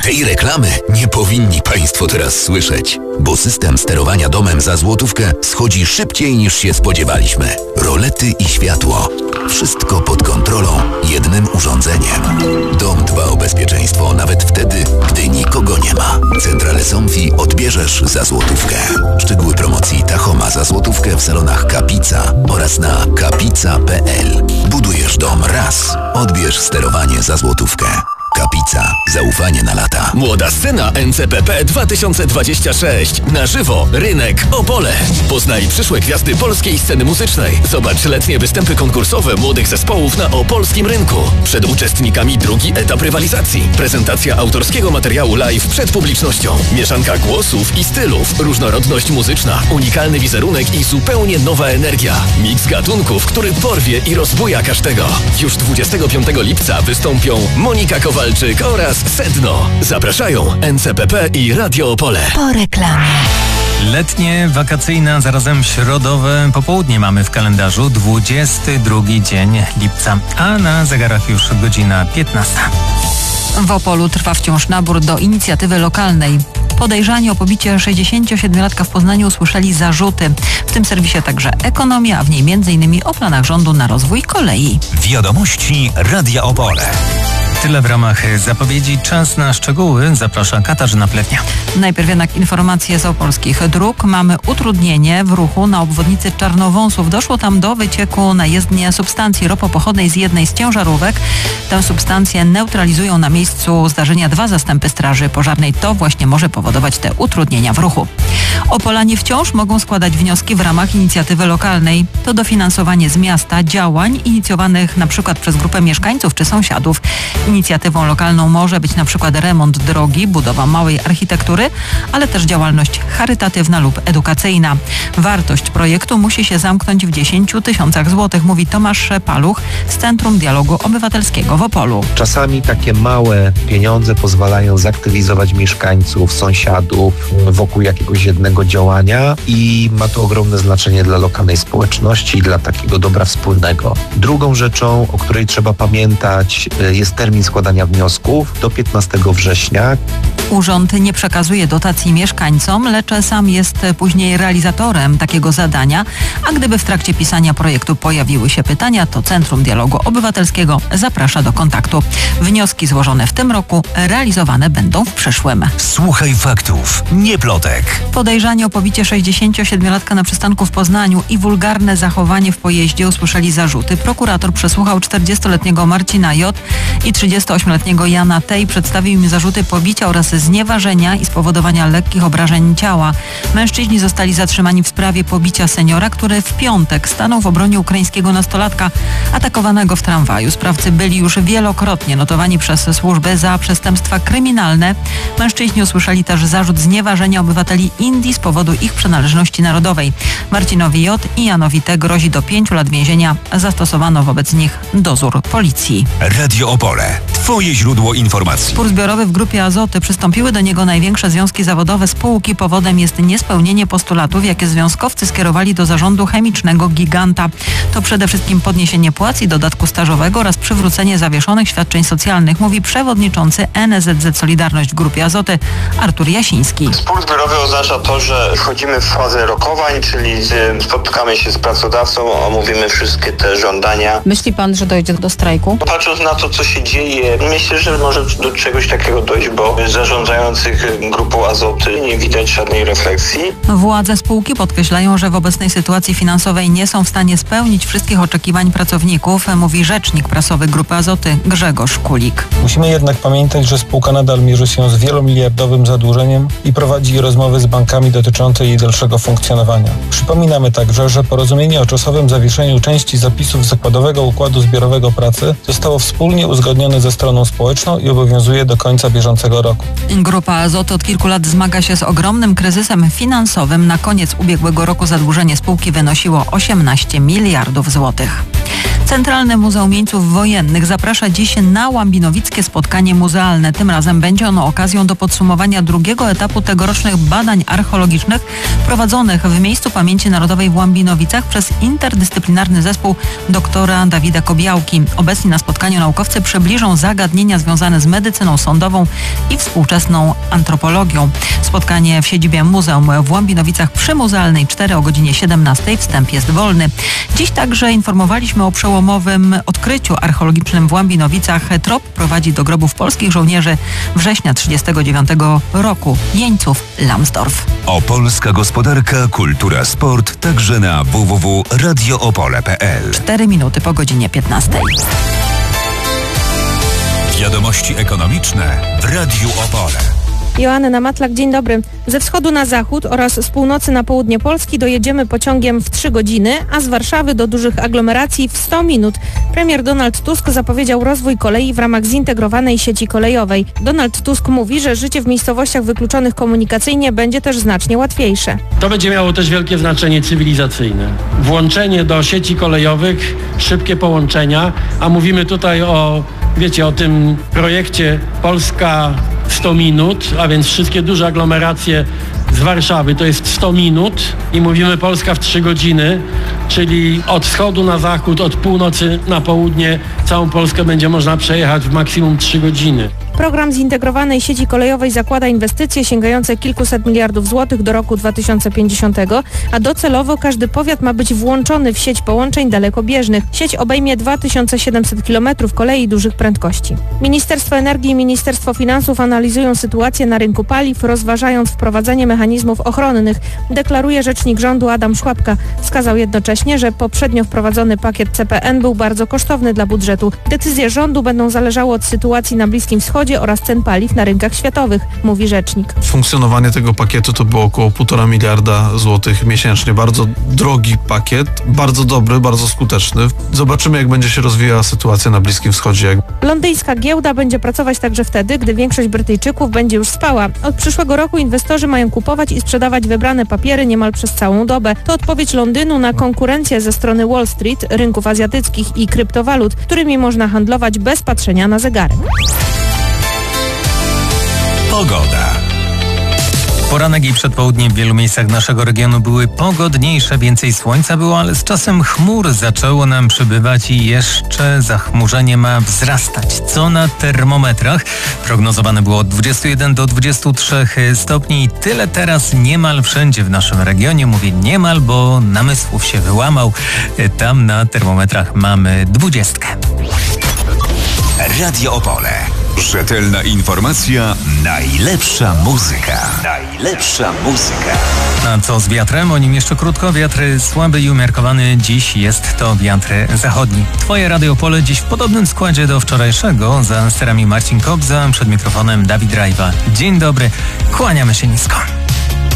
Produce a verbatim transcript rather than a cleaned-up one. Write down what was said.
Tej reklamy nie powinni Państwo teraz słyszeć, bo system sterowania domem za złotówkę schodzi szybciej niż się spodziewaliśmy. Rolety i światło. Wszystko pod kontrolą jednym urządzeniem. Dom dba o bezpieczeństwo nawet wtedy, gdy nikogo nie ma. Centrale Somfy odbierzesz za złotówkę. Szczegóły promocji Tachoma za złotówkę w salonach Kapica oraz na kapica kropka p l. Budujesz dom raz. Odbierz sterowanie za złotówkę. Kapica. Zaufanie na lata. Młoda scena N C P P dwa tysiące dwadzieścia sześć. Na żywo. Rynek Opole. Poznaj przyszłe gwiazdy polskiej sceny muzycznej. Zobacz letnie występy konkursowe młodych zespołów na opolskim rynku. Przed uczestnikami drugi etap rywalizacji. Prezentacja autorskiego materiału live przed publicznością. Mieszanka głosów i stylów. Różnorodność muzyczna. Unikalny wizerunek i zupełnie nowa energia. Miks gatunków, który porwie i rozbuja każdego. Już dwudziestego piątego lipca wystąpią Monika Kowalczyk oraz Sedno. Zapraszają N C P P i Radio Opole. Po reklamie. Letnie, wakacyjne, a zarazem środowe popołudnie mamy w kalendarzu. dwudziesty drugi dzień lipca, a na zegarach już godzina piętnasta. W Opolu trwa wciąż nabór do inicjatywy lokalnej. Podejrzani o pobicie sześćdziesięciosiedmiolatka w Poznaniu usłyszeli zarzuty. W tym serwisie także Ekonomia, a w niej między innymi o planach rządu na rozwój kolei. Wiadomości Radia Opole. Tyle w ramach zapowiedzi. Czas na szczegóły. Zaprasza Katarzyna Plewnia. Najpierw jednak informacje z opolskich dróg. Mamy utrudnienie w ruchu na obwodnicy Czarnowąsów. Doszło tam do wycieku na jezdnię substancji ropopochodnej z jednej z ciężarówek. Tę substancję neutralizują na miejscu zdarzenia dwa zastępy straży pożarnej. To właśnie może powodować te utrudnienia w ruchu. Opolanie wciąż mogą składać wnioski w ramach inicjatywy lokalnej. To dofinansowanie z miasta działań inicjowanych na przykład przez grupę mieszkańców czy sąsiadów. Inicjatywą lokalną może być na przykład remont drogi, budowa małej architektury, ale też działalność charytatywna lub edukacyjna. Wartość projektu musi się zamknąć w dziesięciu tysiącach złotych, mówi Tomasz Paluch z Centrum Dialogu Obywatelskiego w Opolu. Czasami takie małe pieniądze pozwalają zaktywizować mieszkańców, sąsiadów wokół jakiegoś jednego działania i ma to ogromne znaczenie dla lokalnej społeczności i dla takiego dobra wspólnego. Drugą rzeczą, o której trzeba pamiętać, jest termin składania wniosków do piętnastego września. Urząd nie przekazuje dotacji mieszkańcom, lecz sam jest później realizatorem takiego zadania, a gdyby w trakcie pisania projektu pojawiły się pytania, to Centrum Dialogu Obywatelskiego zaprasza do kontaktu. Wnioski złożone w tym roku realizowane będą w przyszłym. Słuchaj faktów, nie plotek. Podejrzani o pobicie sześćdziesięciosiedmiolatka na przystanku w Poznaniu i wulgarne zachowanie w pojeździe usłyszeli zarzuty. Prokurator przesłuchał czterdziestoletniego Marcina J. i trzydziestoośmioletniego Jana T. i przedstawił im zarzuty pobicia oraz znieważenia i spowodowania lekkich obrażeń ciała. Mężczyźni zostali zatrzymani w sprawie pobicia seniora, który w piątek stanął w obronie ukraińskiego nastolatka atakowanego w tramwaju. Sprawcy byli już wielokrotnie notowani przez służby za przestępstwa kryminalne. Mężczyźni usłyszeli też zarzut znieważenia obywateli Indii z powodu ich przynależności narodowej. Marcinowi J. i Janowi T. grozi do pięciu lat więzienia. Zastosowano wobec nich dozór policji. Radio Opole. Twoje źródło informacji. Spór zbiorowy w Grupie Azoty. Przystąpiły do niego największe związki zawodowe spółki. Powodem jest niespełnienie postulatów, jakie związkowcy skierowali do zarządu chemicznego giganta. To przede wszystkim podniesienie płac i dodatku stażowego oraz przywrócenie zawieszonych świadczeń socjalnych, mówi przewodniczący N S Z Z Solidarność w Grupie Azoty Artur Jasiński. Spór zbiorowy oznacza to, że wchodzimy w fazę rokowań, czyli spotkamy się z pracodawcą, omówimy wszystkie te żądania. Myśli pan, że dojdzie do strajku? Patrząc na to, co się dzieje, myślę, że może do czegoś takiego dojść, bo zarządzających Grupą Azoty nie widać żadnej refleksji. Władze spółki podkreślają, że w obecnej sytuacji finansowej nie są w stanie spełnić wszystkich oczekiwań pracowników, mówi rzecznik prasowy Grupy Azoty Grzegorz Kulik. Musimy jednak pamiętać, że spółka nadal mierzy się z wielomiliardowym zadłużeniem i prowadzi rozmowy z bankami dotyczące jej dalszego funkcjonowania. Przypominamy także, że porozumienie o czasowym zawieszeniu części zapisów zakładowego układu zbiorowego pracy zostało wspólnie uzgodnione ze stroną społeczną i obowiązuje do końca bieżącego roku. Grupa Azoty od kilku lat zmaga się z ogromnym kryzysem finansowym. Na koniec ubiegłego roku zadłużenie spółki wynosiło osiemnaście miliardów złotych. Centralne Muzeum Jeńców Wojennych zaprasza dziś na łambinowickie spotkanie muzealne. Tym razem będzie ono okazją do podsumowania drugiego etapu tegorocznych badań archeologicznych prowadzonych w Miejscu Pamięci Narodowej w Łambinowicach przez interdyscyplinarny zespół doktora Dawida Kobiałki. Obecni na spotkaniu naukowcy przybliżą zagadnienia związane z medycyną sądową i współczesną antropologią. Spotkanie w siedzibie Muzeum w Łambinowicach przy Muzealnej cztery o godzinie siedemnastej. Wstęp jest wolny. Dziś także informowaliśmy o przełomowym odkryciu archeologicznym w Łambinowicach. Trop prowadzi do grobów polskich żołnierzy września trzydziestego dziewiątego roku. Jeńców Lambsdorff. Opolska gospodarka, kultura, sport także na w w w kropka radio opole kropka p l. Cztery minuty po godzinie piętnastej. Wiadomości ekonomiczne w Radiu Opole. Joanna Matlak, dzień dobry. Ze wschodu na zachód oraz z północy na południe Polski dojedziemy pociągiem w trzy godziny, a z Warszawy do dużych aglomeracji w sto minut. Premier Donald Tusk zapowiedział rozwój kolei w ramach zintegrowanej sieci kolejowej. Donald Tusk mówi, że życie w miejscowościach wykluczonych komunikacyjnie będzie też znacznie łatwiejsze. To będzie miało też wielkie znaczenie cywilizacyjne. Włączenie do sieci kolejowych, szybkie połączenia, a mówimy tutaj o, wiecie, o tym projekcie Polska sto minut, a więc wszystkie duże aglomeracje z Warszawy to jest sto minut i mówimy Polska w trzy godziny, czyli od wschodu na zachód, od północy na południe całą Polskę będzie można przejechać w maksimum trzy godziny. Program zintegrowanej sieci kolejowej zakłada inwestycje sięgające kilkuset miliardów złotych do roku dwa tysiące pięćdziesiątego, a docelowo każdy powiat ma być włączony w sieć połączeń dalekobieżnych. Sieć obejmie dwa tysiące siedemset kilometrów kolei dużych prędkości. Ministerstwo Energii i Ministerstwo Finansów analizują sytuację na rynku paliw, rozważając wprowadzenie mechanizmów ochronnych, deklaruje rzecznik rządu Adam Szłapka. Wskazał jednocześnie, że poprzednio wprowadzony pakiet C P N był bardzo kosztowny dla budżetu. Decyzje rządu będą zależały od sytuacji na Bliskim Wschodzie oraz cen paliw na rynkach światowych, mówi rzecznik. Funkcjonowanie tego pakietu to było około półtora miliarda złotych miesięcznie. Bardzo drogi pakiet, bardzo dobry, bardzo skuteczny. Zobaczymy, jak będzie się rozwijała sytuacja na Bliskim Wschodzie. Londyńska giełda będzie pracować także wtedy, gdy większość Brytyjczyków będzie już spała. Od przyszłego roku inwestorzy mają kupować i sprzedawać wybrane papiery niemal przez całą dobę. To odpowiedź Londynu na konkurencję ze strony Wall Street, rynków azjatyckich i kryptowalut, którymi można handlować bez patrzenia na zegarek. Pogoda. Poranek i przedpołudnie w wielu miejscach naszego regionu były pogodniejsze, więcej słońca było, ale z czasem chmur zaczęło nam przybywać i jeszcze zachmurzenie ma wzrastać. Co na termometrach? Prognozowane było od dwudziestu jeden do dwudziestu trzech stopni i tyle teraz niemal wszędzie w naszym regionie. Mówię niemal, bo namysłów się wyłamał. Tam na termometrach mamy dwudziestkę. Radio Opole. Rzetelna informacja, najlepsza muzyka. Najlepsza muzyka. A co z wiatrem? O nim jeszcze krótko. Wiatr słaby i umiarkowany. Dziś jest to wiatr zachodni. Twoje Radio Opole dziś w podobnym składzie do wczorajszego. Za sterami Marcin Kobza, przed mikrofonem Dawid Rajwa. Dzień dobry, kłaniamy się nisko.